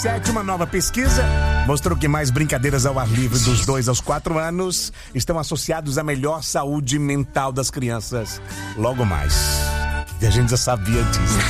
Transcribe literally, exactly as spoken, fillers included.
Uma nova pesquisa mostrou que mais brincadeiras ao ar livre dos dois aos quatro anos estão associados à melhor saúde mental das crianças logo mais. E a gente já sabia disso.